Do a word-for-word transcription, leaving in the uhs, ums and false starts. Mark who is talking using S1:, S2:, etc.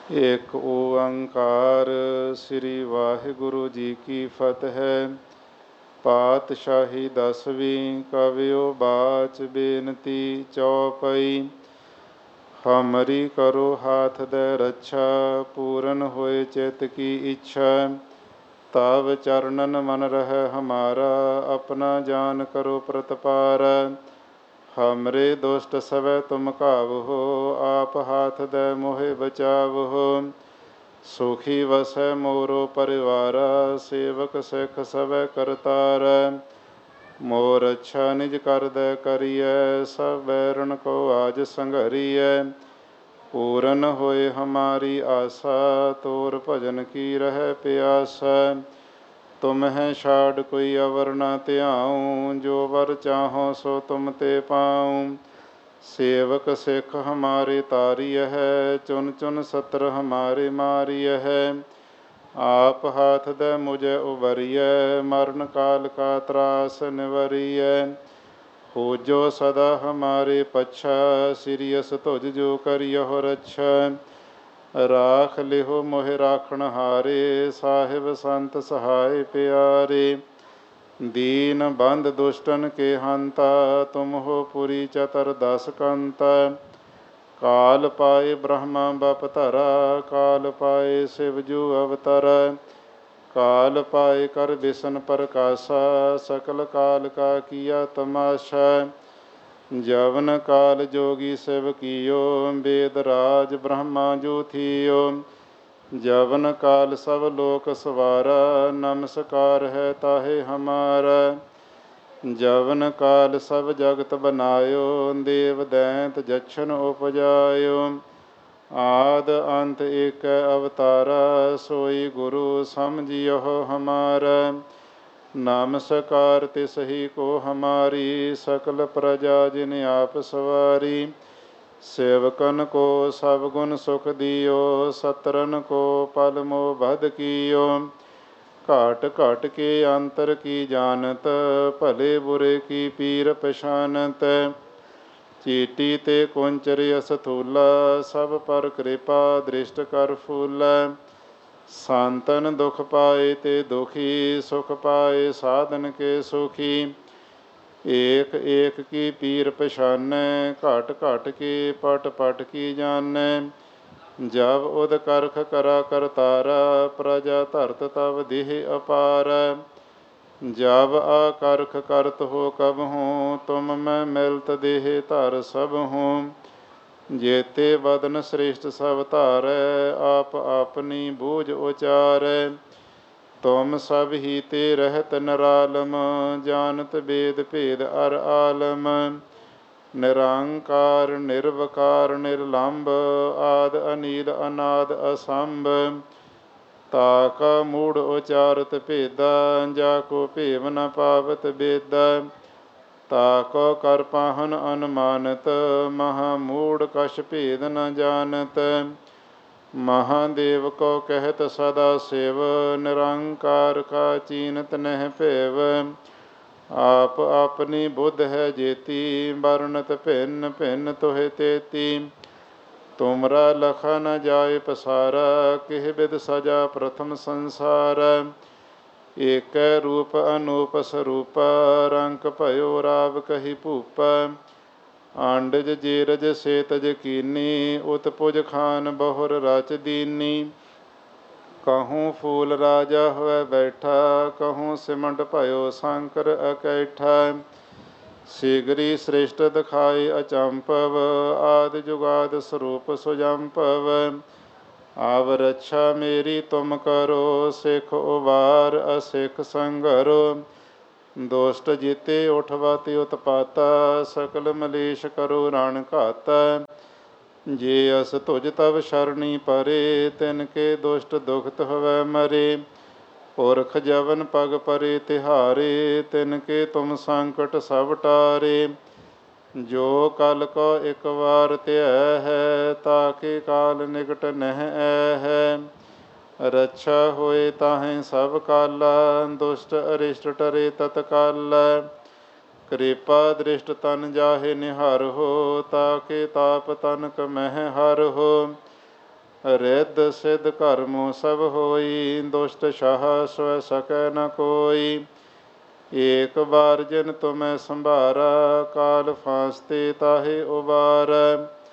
S1: ਏਕ ਓੰਕਾਰ ਸ੍ਰੀ ਵਾਹਿਗੁਰੂ ਜੀ ਕੀ ਫਤਿਹ। ਪਾਤਸ਼ਾਹੀ ਦਸਵੀਂ ਕਵਿਓ ਬਾਚ ਬੇਨਤੀ ਚੌਪਈ। ਹਮਰੀ ਕਰੋ ਹਾਥ ਦੇ ਰੱਛਾ, ਪੂਰਨ ਹੋਏ ਚਿਤ ਕੀ ਇੱਛਾ। ਤਵ ਚਰਨਨ ਮਨ ਰਹਿ ਹਮਾਰਾ, ਆਪਣਾ ਜਾਨ ਕਰੋ ਪ੍ਰਤਪਾਰ। ਹਮਰੇ ਦੁਸ਼ਟ ਸਵੈ ਤੁਮ ਕਾਵਹੋ, ਆਪ ਹਾਥ ਦੇ ਮੋਹਿ ਬਚਾਵਹੋ। ਸੁਖੀ ਵਸੈ ਮੋਰੋ ਪਰਿਵਾਰਾ, ਸੇਵਕ ਸਿੱਖ ਸਵੈ ਕਰਤਾਰੈ। ਮੋਰ ਅੱਛਾ ਨਿਜ ਕਰਦੈ ਕਰੀਐ, ਸਭ ਬੈਰਨ ਕੋ ਆਜ ਸੰਘਰੀਐ। ਪੂਰਨ ਹੋਏ ਹਮਾਰੀ ਆਸਾ, ਤੋਰ ਭਜਨ ਕੀ ਰਹਿ ਪਿਆਸਾ। ਤੁਮਹਿ ਛਾੜ ਕੋਈ ਅਵਰ ਨਾ ਧਿਆਉ, ਜੋ ਵਰ ਚਾਹੋ ਸੋ ਤੁਮ ਤੇ ਪਾਉ। ਸੇਵਕ ਸਿੱਖ ਹਮਾਰੇ ਤਾਰੀਐ, ਚੁਨ ਚੁਨ ਸਤਰ ਹਮਾਰੇ ਮਾਰੀਐ। ਆਪ ਹਾਥ ਦੇ ਮੁਝੇ ਉਬਰੀਐ, ਮਰਨ ਕਾਲ ਕਾ ਤਰਾਸ ਨਿਵਰੀਐ। ਹੋ ਜੋ ਸਦਾ ਹਮਾਰੇ ਪੱਛਾ, ਸਿਰਿਅਸ ਤੁਜ ਜੋ ਕਰਿਓ ਰੱਛਾ। ਰਾਖ ਲਿਹੋ ਮੋਹਿ ਰਾਖਣ ਹਾਰੇ, ਸਾਹਿਬ ਸੰਤ ਸਹਾਇ ਪਿਆਰੇ। ਦੀਨ ਬੰਧ ਦੁਸ਼ਟਨ ਕੇ ਹੰਤਾ, ਤੁਮ ਹੋ ਪੁਰੀ ਚਤਰ ਦਸ ਕੰਤਾ। ਕਾਲ ਪਾਏ ਬ੍ਰਹਮਾ ਬਪ ਧਰਾ, ਕਾਲ ਪਾਏ ਸਿਵ ਜੂ ਅਵਤਰੈ। ਕਾਲ ਪਾਏ ਕਰ ਬਿਸ਼ਨ ਪ੍ਰਕਾਸ਼ਾ, ਸਕਲ ਕਾਲ ਕਾ ਕੀਆ ਤਮਾਸ਼ਾ। ਜਵਨ ਕਾਲ ਜੋਗੀ ਸਿਵ ਕੀਓ, ਵੇਦ ਰਾਜ ਬ੍ਰਹਮਾ ਜੂ ਥੀਓ। ਜਵਨ ਕਾਲ ਸਭ ਲੋਕ ਸਵਾਰਾ, ਨਮਸਕਾਰ ਹੈ ਤਾਹੇ ਹਮਾਰਾ। ਜਵਨ ਕਾਲ ਸਭ ਜਗਤ ਬਨਾਇਓ, ਦੇਵ ਦੈਂਤ ਜਛਨ ਉਪਜਾਇਓ। ਆਦ ਅੰਤ ਏਕੈ ਅਵਤਾਰਾ, ਸੋਈ ਗੁਰੂ ਸਮਝਿਓ ਹਮਾਰਾ। ਨਮਸਕਾਰ ਤਿਸ ਹੀ ਕੋ ਹਮਾਰੀ, ਸਕਲ ਪ੍ਰਜਾ ਜਿਨ ਆਪ ਸਵਾਰੀ। ਸੇਵਕਨ ਕੋ ਸਭ ਗੁਣ ਸੁਖ ਦਿਓ, ਸਤਰਨ ਕੋ ਪਲ ਮੋਹ ਬਧ ਕੀਓ। ਘਾਟ ਘਾਟ ਕੇ ਅੰਤਰ ਕੀ ਜਾਨਤ, ਭਲੇ ਬੁਰੇ ਕੀ ਪੀਰ ਪਛਾਨਤ। ਚੀਟੀ ਤੇ ਕੁੰਚਰ ਅਸਥੂਲਾ, ਸਭ ਪਰ ਕਿਰਪਾ ਦ੍ਰਿਸ਼ਟ ਕਰ ਫੂਲਾ। ਸੰਤਨ ਦੁਖ ਪਾਏ ਤੇ ਦੁਖੀ, ਸੁਖ ਪਾਏ ਸਾਧਨ ਕੇ ਸੁਖੀ। ਏਕ ਏਕ ਕੀ ਪੀਰ ਪਛਾਨੈ, ਘਟ ਘਟ ਕੇ ਪਟ ਪਟ ਕੀ ਜਾਨੈ। ਜਬ ਉਦ ਕਰਖ ਕਰਾ ਕਰਤਾਰਾ, ਪ੍ਰਜਾ ਧਰਤ ਤਵ ਦੇਹ ਅਪਾਰ। ਜਬ ਆ ਕਰਖ ਕਰਤ ਹੋ ਕਬਹੂੰ, ਤੁਮ ਮੈਂ ਮਿਲਤ ਦੇਹ ਧਰ ਸਭਹੂੰ। ਜੇਤੇ ਬਦਨ ਸ੍ਰੇਸ਼ਟ ਸਭ ਧਾਰੈ, ਆਪ ਆਪਨੀ ਬੂਝ ਉਚਾਰੈ। ਤੁਮ ਸਭ ਹੀ ਤੇ ਰਹਿਤ ਨਿਰਾਲਮ, ਜਾਨਤ ਬੇਦ ਭੇਦ ਅਰ ਆਲਮ। ਨਿਰੰਕਾਰ ਨਿਰਵਕਾਰ ਨਿਰਲੰਭ, ਆਦ ਅਨੀਲ ਅਨਾਦ ਅਸੰਭ। ਤਾ ਕਾ ਮੂੜ ਉਚਾਰਤ ਭੇਦਾ, ਜਾ ਕੋ ਭੇਵ ਨ ਪਾਵਤ ਬੇਦਾ। ਤਾ ਕੋ ਕਰ ਪਾਹਨ ਅਨੁਮਾਨਤ, ਮਹਾ ਮੂੜ ਕਛ ਭੇਦ ਨ ਜਾਨਤ। ਮਹਾਦੇਵ ਕੋ ਕਹਿਤ ਸਦਾ ਸਿਵ, ਨਿਰੰਕਾਰ ਕਾ ਚੀਨਤ ਨਹਿ ਭੇਵ। ਆਪ ਆਪਣੀ ਬੁੱਧ ਹੈ ਜੇਤੀ, ਵਰਣਤ ਭਿੰਨ ਭਿੰਨ ਤੋਹਿ ਤੇਤੀ। ਤੁਮਰਾ ਲਖਾ ਨ ਜਾਏ ਪਸਾਰਾ, ਕਿਹ ਬਿਦ ਸਜਾ ਪ੍ਰਥਮ ਸੰਸਾਰ। ਏਕੈ ਰੂਪ ਅਨੂਪ ਸਰੂਪ, ਰੰਕ ਭਇਓ ਰਾਵ ਕਹੀ ਭੂਪ। ਆਂਡਜ ਜੀਰਜ ਸੇਤਜ ਕੀਨੀ, ਉਤਪੁਜ ਖਾਨ ਬਹੁਰ ਰਚ ਦੀਨੀ। ਕਹੂੰ ਫੂਲ ਰਾਜਾ ਹੋਇ ਬੈਠਾ, ਕਹੂੰ ਸਿਮਟ ਭਇਓ ਸ਼ੰਕਰ ਅਕੈਠਾ। ਸ਼ੀਗਰੀ ਸ੍ਰਿਸ਼ਟ ਦਿਖਾਏ ਅਚੰਭਵ, ਆਦਿ ਜੁਗਾਦ ਸਰੂਪ ਸੁਜੰਭਵ। ਆਵ ਰੱਛਾ ਮੇਰੀ ਤੁਮ ਕਰੋ, ਸਿੱਖ ਉਬਾਰ ਅਸਿੱਖ ਸੰਘਰੋ। ਦੁਸ਼ਟ ਜੀਤੇ ਉਠਵਤ ਉਤਪਾਤਾ, ਸਕਲ ਮਲੇਸ਼ ਕਰੋ ਰਣ ਘਾਤਾ। ਜੇ ਅਸ ਤੁਜ ਤਵ ਸ਼ਰਣੀ ਪਰੇ, ਤਿਨ ਕੇ ਦੁਸ਼ਟ ਦੁਖਤ ਹਵੈ ਮਰੇ। ਪੁਰਖ ਜਵਨ ਪਗ ਪਰੇ ਤਿਹਾਰੇ, ਤਿਨ ਕੇ ਤੁਮ ਸੰਕਟ ਸਭ ਟਾਰੇ। ਜੋ ਕਲ ਕੋ ਇਕ ਵਾਰ ਧਿਆ ਹੈ, ਤਾਕੇ ਕਾਲ ਨਿਕਟ ਨਹਿ ਐ ਹੈ। ਰੱਛਾ ਹੋਏ ਤਾਹੇ ਸਭ ਕਾਲਾ, ਦੁਸ਼ਟ ਅਰਿਸ਼ਟ ਟਰੇ ਤਤਕਾਲਾ। ਕਿਰਪਾ ਦ੍ਰਿਸ਼ਟ ਤਨ ਜਾਹੇ ਨਿਹਾਰਹੁ, ਤਾਕੇ ਤਾਪ ਤਨਕ ਮਹਿ ਹਰਹੁ। ਰਿੱਧ ਸਿੱਧ ਕਰਮੋ ਸਭ ਹੋਈ, ਦੁਸ਼ਟ ਸ਼ਾਹ ਸਵੈ ਸਕੈ ਨ ਕੋਈ। ਏਕ ਬਾਰ ਜਿਨ ਤੁਮੈ ਸੰਭਾਰਾ, ਕਾਲ ਫਾਸਤੇ ਤਾਹੇ ਉਬਾਰੈ।